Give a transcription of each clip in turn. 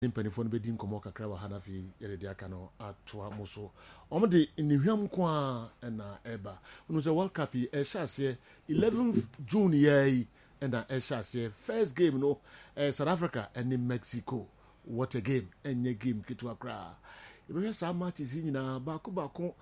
Penifon Bedin Komoka Krawa Hanafi Yerediakano at Tuamoso. Omade in the Yamqua and Eba. When was a World Cup, Eshas 11th June ye and Eshas first game no South Africa and in Mexico. What a game and ye game Kitu Accra. If some matches in Baku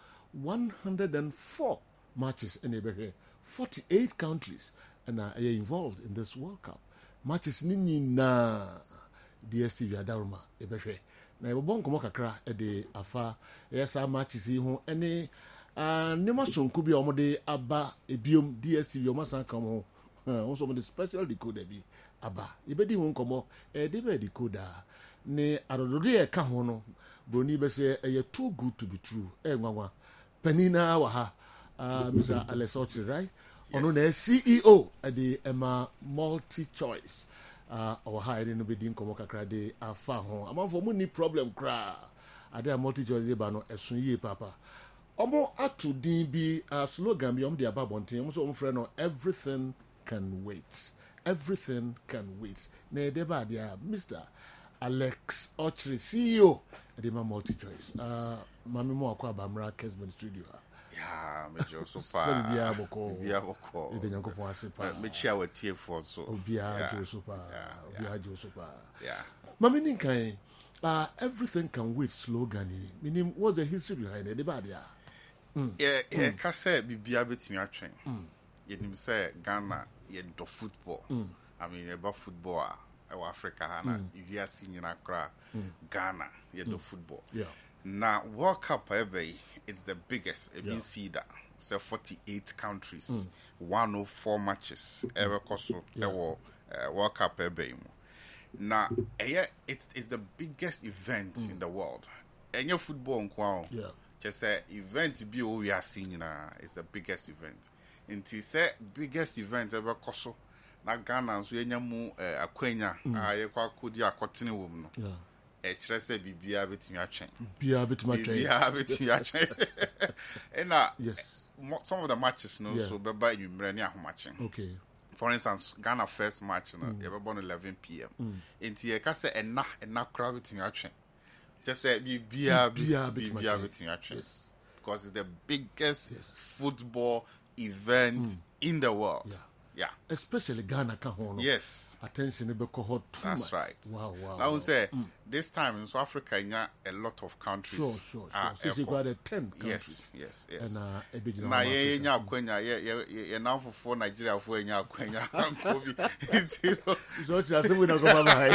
104 matches in Ebehe, 48 countries and are involved in this World Cup. Matches nini na DSTV Adaruma ebehwe na ebobon komo kakra e de afa yesa matches yi ho ene nema sonku bi omode aba ebiom DSTV omasan kam ho so mo special decoder bi aba ibedi ho komo e de be decoder ne arododo e ka ho no broni be se e too good to be true e nwanwa panina wa ha Mr. Alex Ochi, right? Yes. Ono na CEO at the Emma Multi Choice. Or hiding no be din komo kakra de afa ho. Among for money problem kra. Ade Multi Choice de ba no esun ye papa. Omo atu din bi slogan bi om de ababonten. Omo so omo frɛ no everything can wait. Everything can wait. Na de ba dia Mr. Alex Ochi, CEO at the Emma Multi Choice. Mami mo akwa Bamra Kesman Studio. Yeah, Major Super. Bia boko. Ede nyankopon asepa. Me chia wa tie for so. Obia jo super. Obia jo super. Yeah. Mami ninkan everything can wait slogan. Meaning what's the history behind it? The bad Yeah, ka say bibia betimi atwen. Yenim say Ghana ye do football. I mean about football Africa hana you see nyina kra Ghana ye do football. Yeah. Now, World Cup, it's the biggest. You see that. So 48 countries, 104 matches, ever koso, World Cup, Now, it's the biggest event in the world. And your football, just say event be we are seeing is the biggest event. And it's the biggest event ever koso. Na Ghana, so yenyamu akwenya, ayekwa kudi akotini woman. Yeah. Bibia betimi atwen. Bibia betimi atwen. And yes, some of the matches no so beba enwumre ne ahomachen. Okay. For instance, Ghana first match no you were born 11 p.m. Enti ye ka say ena kra betimi atwen. Just say bibia betimi atwen. Because it's the biggest football event in the world. Yeah. Especially Ghana can hold. Yes. Attention be cohort too much. That's right. Wow. I would say this time in South Africa, a lot of countries. Sure. So you got 10 countries. Yes. And now you now for Nigeria for Kwenya. So just we not go by.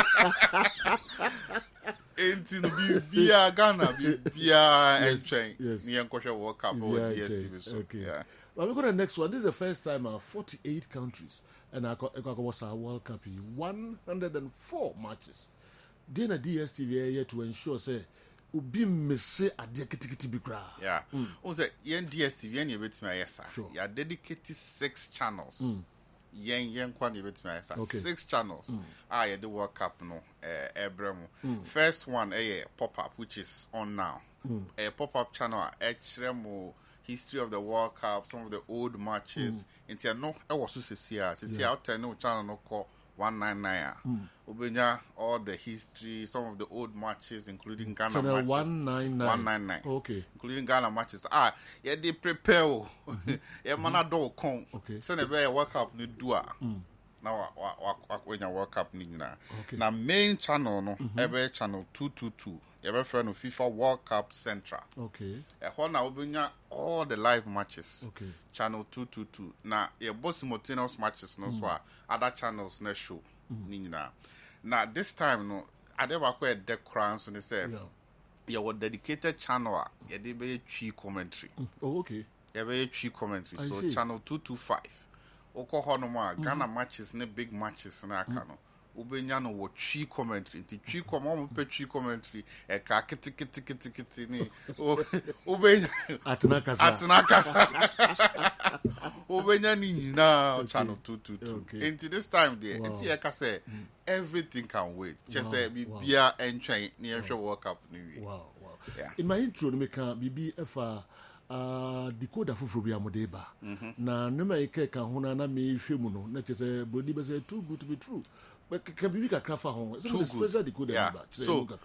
Bia Ghana, Bia and Cheng. Nian Kosha World Cup or DSTV. Okay. Yeah. Well, we go to the next one. This is the first time 48 countries and I was a World Cup 104 matches. Then a DSTV here to ensure say ubi misse a dekiti bikra. Yeah. Also, yen DSTV yen yebet me yes. Sure. You dedicated 6 channels. Yen kwan yebet me yes. 6 channels. Yeah, the World Cup no Ebremu. First one pop up which is on now. A pop up channel Echremo history of the World Cup, some of the old matches. Until no, I was so see I'll tell no channel no call 199. Ubenya all the history, some of the old matches, including Ghana channel matches. 199. Okay. Including Ghana matches. Yeah, they prepare. Yeah, man, do come. Okay. Send a World Cup ni dua. Now, when you World Cup ni na. Now main channel no, ever channel 222. Ever friend of FIFA World Cup Central. Okay. Now we all the live matches. Okay. Channel 222. Now both simultaneous matches no so other channels no show. Now this time no, I never quite the crown so they say. Yeah, what dedicated channel? Yeah, they be tree commentary. Oh, okay. Yeah, be tree commentary. So channel 225. Oko honoma Ghana matches ne big matches na akano. Ubenya no wo tree commentary. Ti tree commentary e ka kiti ni. Ubenya atunakasa. Ubenya ni na channel 222. Okay. Into this time there, it's here ka say everything can wait. Just say bibia entry near World Cup ni. Wow. Yeah. In my intro me ka bibi efa decoder fufuro bi amodeba na nema ike ka hona na me hwemu no na chese body be say too good to be true But can be a craft home. Too good. Special decoder. Yeah. So